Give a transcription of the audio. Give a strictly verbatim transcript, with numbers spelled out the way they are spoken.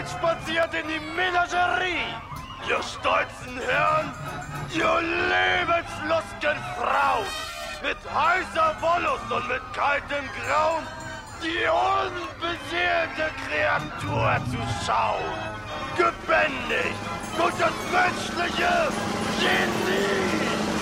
hereinspaziert in die Menagerie. Ihr stolzen Herren, ihr lebenslustgen Frauen, mit heißer Wollust und mit kaltem Grauen, die unbeseelte Kreatur zu schauen. Gebändigt durch das menschliche Genie.